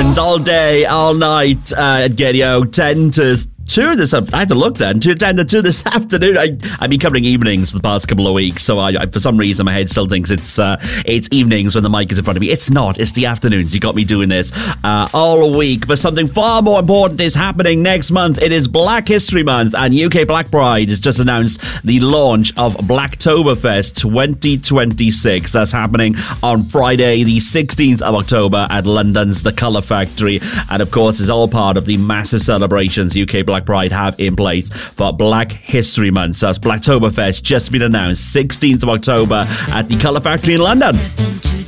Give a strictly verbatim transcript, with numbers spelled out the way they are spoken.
afternoons, all day, all night, uh, again, you know, ten to two this, I had to look then, to ten to two this afternoon. I, I've been covering evenings for the past couple of weeks, so I, I for some reason my head still thinks it's uh, it's evenings when the mic is in front of me. It's not, it's the afternoons. You got me doing this uh, all week, but something far more important is happening next month. It is Black History Month, and U K Black Pride has just announced the launch of Blacktoberfest twenty twenty-six. That's happening on Friday the sixteenth of October at London's The Colour Factory, and of course it's all part of the massive celebrations U K Black Pride have in place for Black History Month. So that's Blacktoberfest, just been announced, sixteenth of October at the Colour Factory in London.